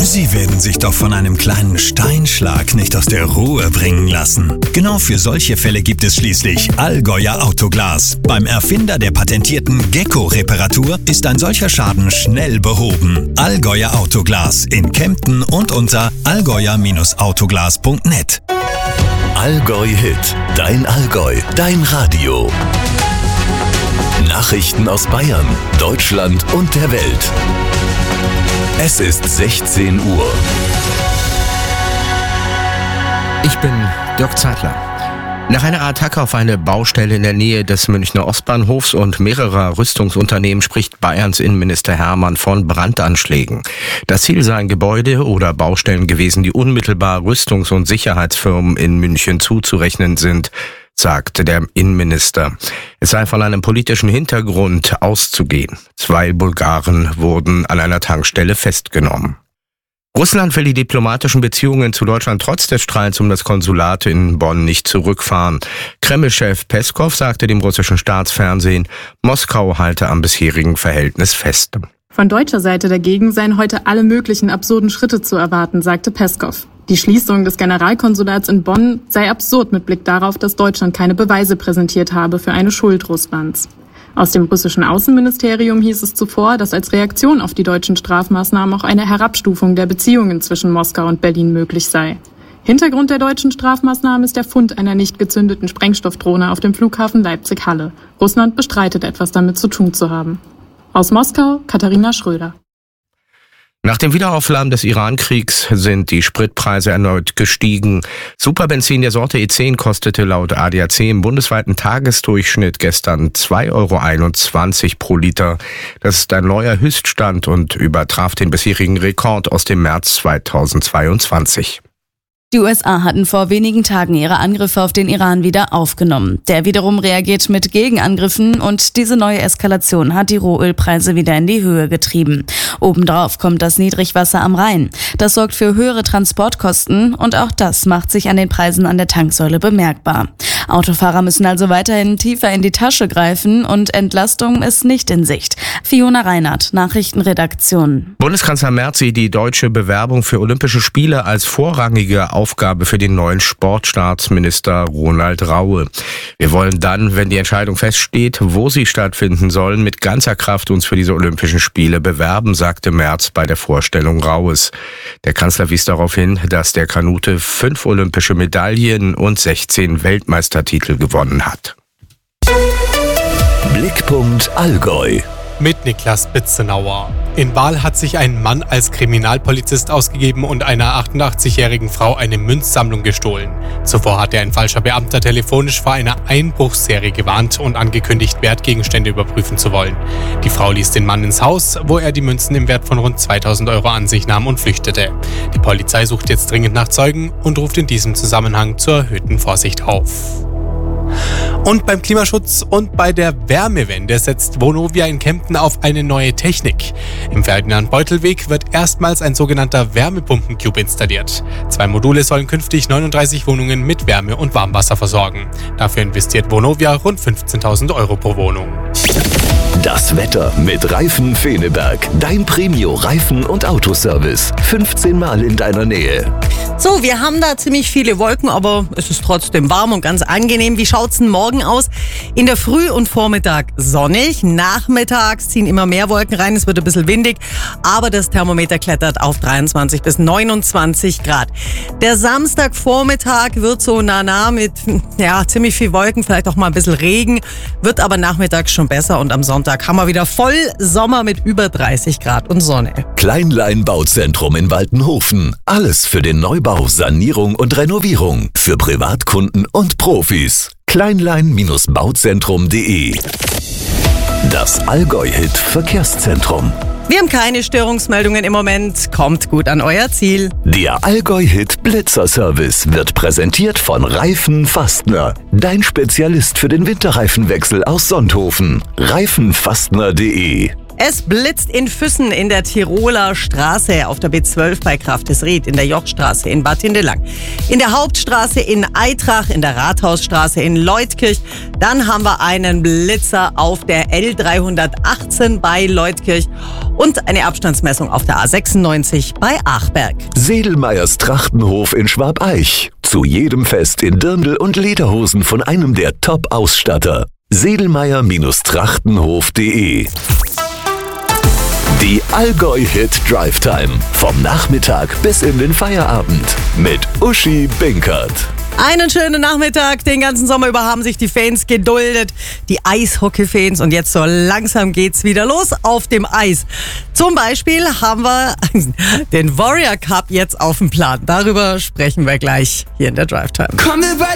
Sie werden sich doch von einem kleinen Steinschlag nicht aus der Ruhe bringen lassen. Genau für solche Fälle gibt es schließlich Allgäuer Autoglas. Beim Erfinder der patentierten Gecko-Reparatur ist ein solcher Schaden schnell behoben. Allgäuer Autoglas in Kempten und unter allgäuer-autoglas.net. Allgäu Hit, dein Allgäu, dein Radio. Nachrichten aus Bayern, Deutschland und der Welt. Es ist 16 Uhr. Ich bin Dirk Zeitler. Nach einer Attacke auf eine Baustelle in der Nähe des Münchner Ostbahnhofs und mehrerer Rüstungsunternehmen spricht Bayerns Innenminister Hermann von Brandanschlägen. Das Ziel seien Gebäude oder Baustellen gewesen, die unmittelbar Rüstungs- und Sicherheitsfirmen in München zuzurechnen sind, sagte der Innenminister. Es sei von einem politischen Hintergrund auszugehen. 2 Bulgaren wurden an einer Tankstelle festgenommen. Russland will die diplomatischen Beziehungen zu Deutschland trotz des Streits um das Konsulat in Bonn nicht zurückfahren. Kreml-Chef Peskow sagte dem russischen Staatsfernsehen, Moskau halte am bisherigen Verhältnis fest. Von deutscher Seite dagegen seien heute alle möglichen absurden Schritte zu erwarten, sagte Peskow. Die Schließung des Generalkonsulats in Bonn sei absurd mit Blick darauf, dass Deutschland keine Beweise präsentiert habe für eine Schuld Russlands. Aus dem russischen Außenministerium hieß es zuvor, dass als Reaktion auf die deutschen Strafmaßnahmen auch eine Herabstufung der Beziehungen zwischen Moskau und Berlin möglich sei. Hintergrund der deutschen Strafmaßnahmen ist der Fund einer nicht gezündeten Sprengstoffdrohne auf dem Flughafen Leipzig-Halle. Russland bestreitet, etwas damit zu tun zu haben. Aus Moskau, Katharina Schröder. Nach dem Wiederaufleben des Iran-Kriegs sind die Spritpreise erneut gestiegen. Superbenzin der Sorte E10 kostete laut ADAC im bundesweiten Tagesdurchschnitt gestern 2,21 € pro Liter. Das ist ein neuer Höchststand und übertraf den bisherigen Rekord aus dem März 2022. Die USA hatten vor wenigen Tagen ihre Angriffe auf den Iran wieder aufgenommen. Der wiederum reagiert mit Gegenangriffen und diese neue Eskalation hat die Rohölpreise wieder in die Höhe getrieben. Obendrauf kommt das Niedrigwasser am Rhein. Das sorgt für höhere Transportkosten und auch das macht sich an den Preisen an der Tanksäule bemerkbar. Autofahrer müssen also weiterhin tiefer in die Tasche greifen und Entlastung ist nicht in Sicht. Fiona Reinhardt, Nachrichtenredaktion. Bundeskanzler Merz sieht die deutsche Bewerbung für Olympische Spiele als vorrangige Aufgabe für den neuen Sportstaatsminister Ronald Raue. Wir wollen dann, wenn die Entscheidung feststeht, wo sie stattfinden sollen, mit ganzer Kraft uns für diese Olympischen Spiele bewerben, sagte Merz bei der Vorstellung Raues. Der Kanzler wies darauf hin, dass der Kanute 5 olympische Medaillen und 16 Weltmeistertitel gewonnen hat. Blickpunkt Allgäu. Mit Niklas Bitzenauer. In Bahl hat sich ein Mann als Kriminalpolizist ausgegeben und einer 88-jährigen Frau eine Münzsammlung gestohlen. Zuvor hatte ein falscher Beamter telefonisch vor einer Einbruchsserie gewarnt und angekündigt, Wertgegenstände überprüfen zu wollen. Die Frau ließ den Mann ins Haus, wo er die Münzen im Wert von rund 2.000 € an sich nahm und flüchtete. Die Polizei sucht jetzt dringend nach Zeugen und ruft in diesem Zusammenhang zur erhöhten Vorsicht auf. Und beim Klimaschutz und bei der Wärmewende setzt Vonovia in Kempten auf eine neue Technik. Im Ferdinand-Beutel-Weg wird erstmals ein sogenannter Wärmepumpencube installiert. 2 Module sollen künftig 39 Wohnungen mit Wärme und Warmwasser versorgen. Dafür investiert Vonovia rund 15.000 € pro Wohnung. Das Wetter mit Reifen Feneberg. Dein Premio-Reifen- und Autoservice. 15 Mal in deiner Nähe. So, wir haben da ziemlich viele Wolken, aber es ist trotzdem warm und ganz angenehm. Wie schaut's denn morgen aus? In der Früh und Vormittag sonnig. Nachmittags ziehen immer mehr Wolken rein. Es wird ein bisschen windig, aber das Thermometer klettert auf 23 bis 29 Grad. Der Samstagvormittag wird so mit ziemlich viel Wolken, vielleicht auch mal ein bisschen Regen, wird aber nachmittags schon besser und am Sonntag haben wir wieder voll Sommer mit über 30 Grad und Sonne. Kleinlein Bauzentrum in Waltenhofen. Alles für den Neubau, Sanierung und Renovierung. Für Privatkunden und Profis. Kleinlein-bauzentrum.de. Das Allgäu-Hit Verkehrszentrum. Wir haben keine Störungsmeldungen im Moment. Kommt gut an euer Ziel. Der Allgäu-Hit Blitzer-Service wird präsentiert von Reifen Fastner. Dein Spezialist für den Winterreifenwechsel aus Sonthofen. Reifenfastner.de. Es blitzt in Füssen in der Tiroler Straße, auf der B12 bei Kraftesried, in der Jochstraße in Bad Hindelang, in der Hauptstraße in Aitrach, in der Rathausstraße in Leutkirch. Dann haben wir einen Blitzer auf der L318 bei Leutkirch und eine Abstandsmessung auf der A96 bei Achberg. Sedelmeyers Trachtenhof in Schwabeich. Zu jedem Fest in Dirndl und Lederhosen von einem der Top-Ausstatter. Sedelmeyer-Trachtenhof.de. Die Allgäu-Hit Drive Time. Vom Nachmittag bis in den Feierabend. Mit Uschi Binkert. Einen schönen Nachmittag. Den ganzen Sommer über haben sich die Fans geduldet. Die Eishockey-Fans. Und jetzt so langsam geht's wieder los auf dem Eis. Zum Beispiel haben wir den Warrior Cup jetzt auf dem Plan. Darüber sprechen wir gleich hier in der Drive Time.